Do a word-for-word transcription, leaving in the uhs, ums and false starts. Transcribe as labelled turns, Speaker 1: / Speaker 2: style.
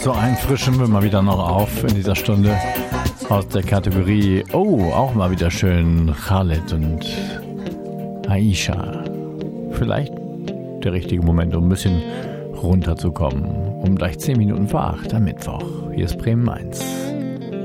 Speaker 1: So einen frischen wir mal wieder noch auf in dieser Stunde aus der Kategorie, oh, auch mal wieder schön, Khaled und Aisha. Vielleicht der richtige Moment, um ein bisschen runterzukommen. Um gleich zehn Minuten vor acht am Mittwoch. Hier ist Bremen eins.